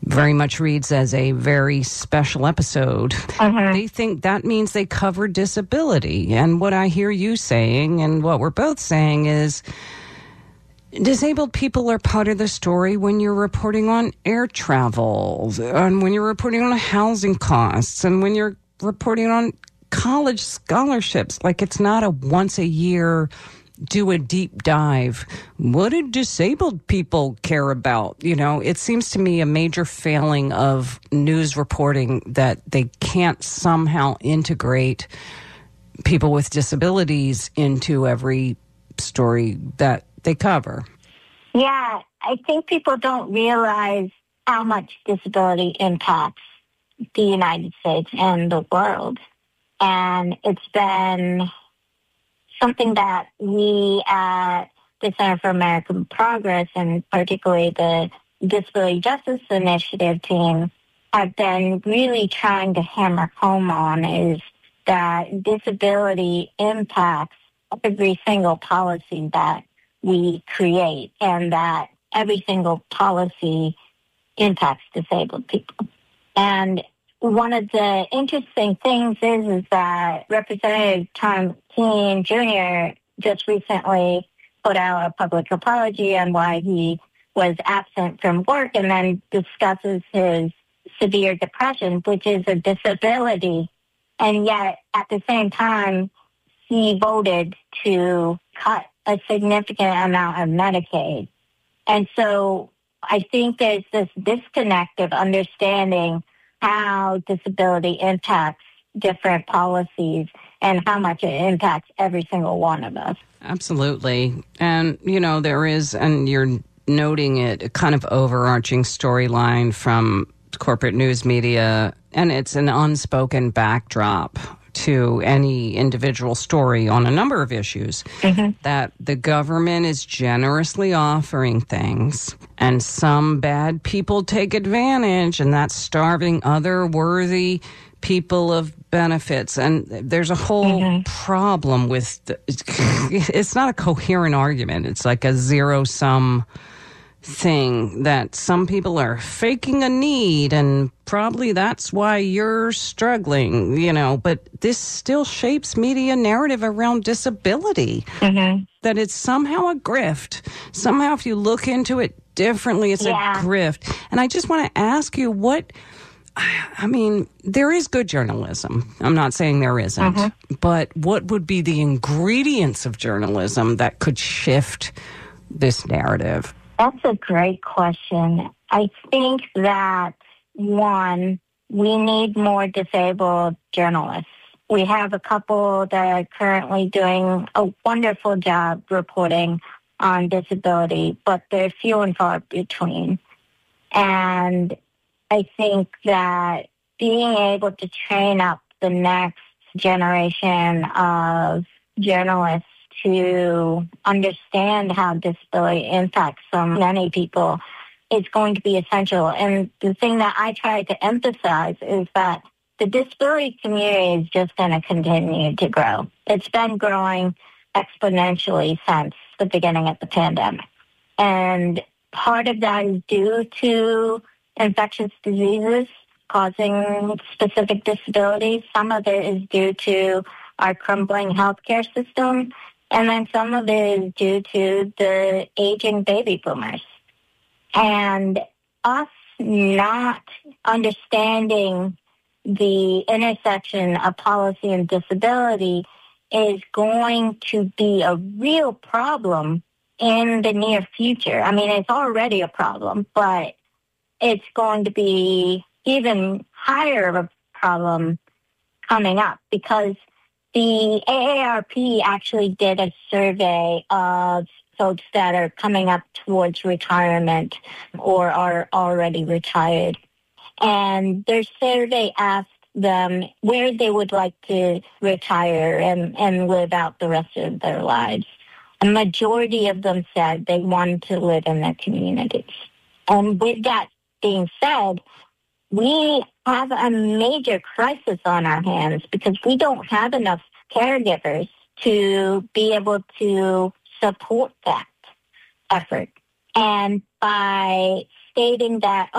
very much reads as a very special episode. They think that means they cover disability. And what I hear you saying and what we're both saying is disabled people are part of the story when you're reporting on air travel, and when you're reporting on housing costs, and when you're reporting on college scholarships. Like, it's not a once a year do a deep dive. What do disabled people care about? You know, it seems to me a major failing of news reporting that they can't somehow integrate people with disabilities into every story that they cover. Yeah, I think people don't realize how much disability impacts the United States and the world. And it's been something that we at the Center for American Progress, and particularly the Disability Justice Initiative team, have been really trying to hammer home on, is that disability impacts every single policy that we create, and that every single policy impacts disabled people. And one of the interesting things is that Representative Tom Keene Jr. just recently put out a public apology on why he was absent from work, and then discusses his severe depression, which is a disability. And yet, at the same time, he voted to cut a significant amount of Medicaid. And so I think there's this disconnect of understanding how disability impacts different policies and how much it impacts every single one of us. Absolutely. And, you know, there is, and you're noting it, a kind of overarching storyline from corporate news media, and it's an unspoken backdrop to any individual story on a number of issues, that the government is generously offering things and some bad people take advantage, and that's starving other worthy people of benefits. And there's a whole problem with it's not a coherent argument. It's like a zero-sum thing that some people are faking a need, and probably that's why you're struggling, you know, but this still shapes media narrative around disability, that it's somehow a grift. Somehow, if you look into it differently, it's a grift. And I just want to ask you I mean, there is good journalism. I'm not saying there isn't, but what would be the ingredients of journalism that could shift this narrative? That's a great question. I think that, one, we need more disabled journalists. We have a couple that are currently doing a wonderful job reporting on disability, but they're few and far between. And I think that being able to train up the next generation of journalists to understand how disability impacts so many people is going to be essential. And the thing that I try to emphasize is that the disability community is just going to continue to grow. It's been growing exponentially since the beginning of the pandemic. And part of that is due to infectious diseases causing specific disabilities. Some of it is due to our crumbling healthcare system. And then some of it is due to the aging baby boomers. And us not understanding the intersection of policy and disability is going to be a real problem in the near future. I mean, it's already a problem, but it's going to be even higher of a problem coming up, because the AARP actually did a survey of folks that are coming up towards retirement or are already retired. And their survey asked them where they would like to retire and live out the rest of their lives. A majority of them said they wanted to live in their communities. And with that being said, we have a major crisis on our hands because we don't have enough caregivers to be able to support that effort. And by stating that,